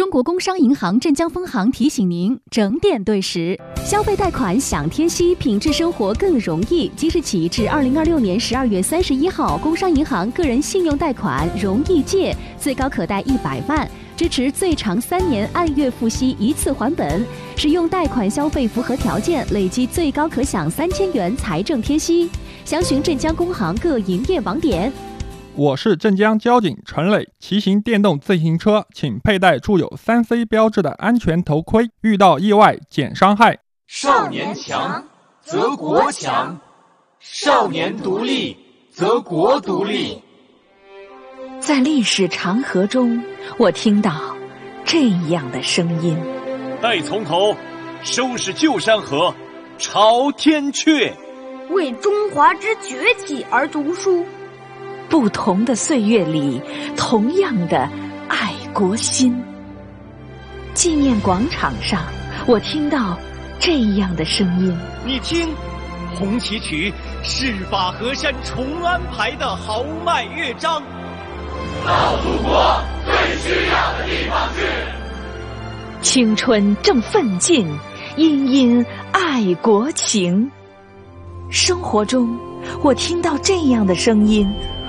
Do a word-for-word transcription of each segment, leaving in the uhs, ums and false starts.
中国工商银行镇江分行提醒您整点对时，消费贷款享贴息，品质生活更容易。即日起至二零二六年十二月三十一号，工商银行个人信用贷款容易借，最高可贷一百万，支持最长三年按月付息一次还本。使用贷款消费符合条件，累计最高可享三千元财政贴息。详询镇江工行各营业网点。 我是镇江交警陈磊，骑行电动自行车请佩戴注有三 C 标志的安全头盔，遇到意外减伤害。 少年强则国强，少年独立则国独立。 在历史长河中，我听到这样的声音： 待从头，收拾旧山河，朝天阙， 为中华之崛起而读书。 不同的岁月里，同样的爱国心。纪念广场上，我听到这样的声音： 你听，红旗曲是把河山重安排的豪迈乐章。 到祖国最需要的地方去。 青春正奋进，殷殷爱国情。生活中，我听到这样的声音：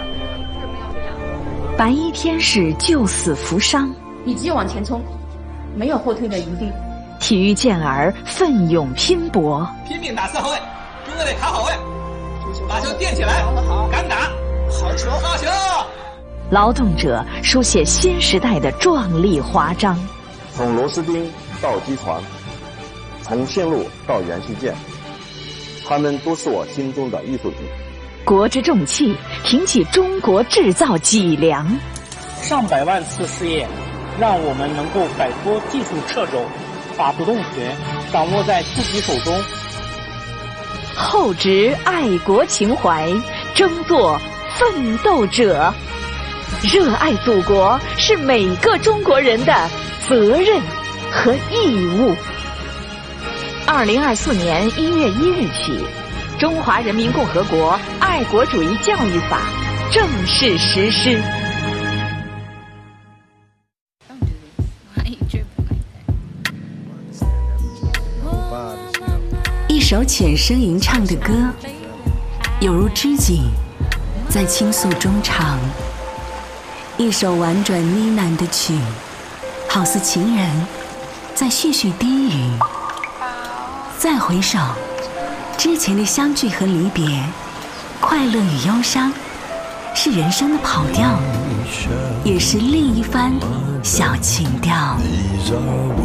白衣天使救死扶伤， 以及往前冲，没有后退的余地。 体育健儿奋勇拼搏， 拼命打四号位，跟着得卡好位，把球垫起来，敢打，好球好球！ 劳动者书写新时代的壮丽华章。 从螺丝钉到机船，从线路到元器件，他们都是我心中的艺术品。 国之重器，挺起中国制造脊梁。 上百万次试验，让我们能够摆脱技术掣肘，把主动权掌握在自己手中。 厚植爱国情怀，争做奋斗者。热爱祖国是每个中国人的责任和义务。二零二四年一月一日起，《中华人民共和国爱国主义教育法》正式实施。 一首浅声吟唱的歌，有如知己在倾诉衷肠；一首婉转呢喃的曲，好似情人在絮絮低语。再回首，之前的相聚和离别，快乐与忧伤，是人生的跑调，也是另一番小情调。